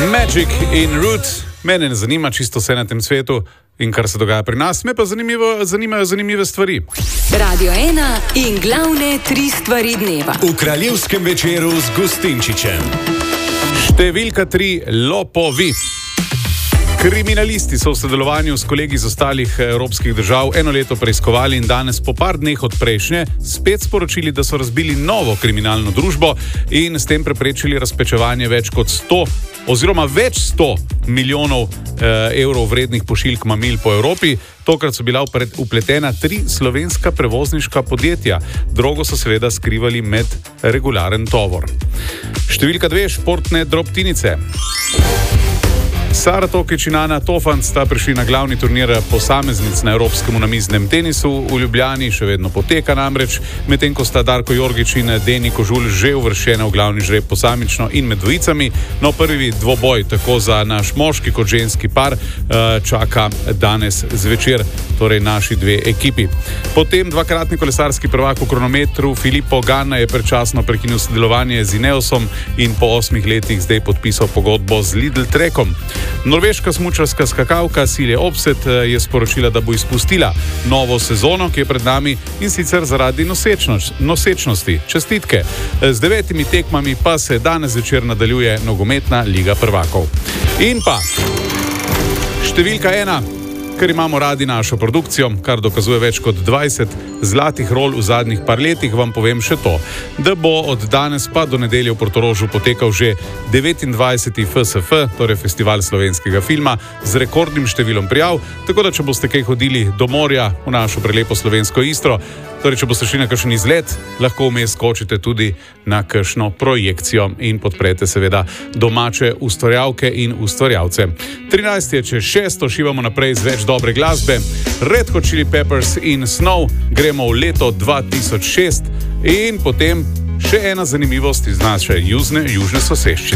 Magic in Root. Mene ne zanima čisto vse na tem svetu in kar se dogaja pri nas, me pa zanimajo zanimive stvari. Radio 1 in glavne 3 stvari dneva. V kraljevskem večeru z Gustinčičem. Številka 3. Lopovi. Kriminalisti so v sodelovanju s kolegi iz ostalih evropskih držav eno leto preiskovali in danes po par dneh od prejšnje spet sporočili, da so razbili novo kriminalno družbo in s tem preprečili razpečevanje več kot 100 oziroma več 100 milijonov evrov vrednih pošiljk mamil po Evropi. Tokrat so bila vpletena 3 slovenska prevozniška podjetja. Drogo so seveda skrivali med regularen tovor. Številka 2. Športne drobtinice. Sara Tokić in Ana Tofan sta prišli na glavni turnir posameznic na evropskem namiznem tenisu. V Ljubljani še vedno poteka namreč, medtem ko sta Darko Jorgić in Deni Kožul že uvrščena v glavni žreb posamično in med dvojicami. No, prvi dvoboj tako za naš moški kot ženski par čaka danes zvečer, torej naši dve ekipi. Potem dvakratni kolesarski prvak v kronometru Filippo Ganna je predčasno prekinil sodelovanje z Ineosom in po 8 letih zdaj podpisal pogodbo z Lidl Trekom. Norveška smučarska skakalka Silje Opset je sporočila, da bo izpustila novo sezono, ki je pred nami, in sicer zaradi nosečnosti. Čestitke. Z 9 tekmami pa se danes večer nadaljuje nogometna Liga prvakov. In pa številka 1. Ker imamo radi našo produkcijo, kar dokazuje več kot 20 zlatih rol v zadnjih par letih, vam povem še to, da bo od danes pa do nedelje v Portorožu potekal že 29. FSF, torej Festival slovenskega filma, z rekordnim številom prijav, tako da če boste kaj hodili do morja v našo prelepo slovensko Istro, torej če boste šli na kakšen izlet, lahko vmes skočite tudi na kakšno projekcijo in podprete seveda domače ustvarjalke in ustvarjalce. 13 je čez 6, šivamo naprej z več dobre glasbe. Red Hot Chili Peppers in Snow, gremo v leto 2006 in potem še ena zanimivost iz naše južne soseščine.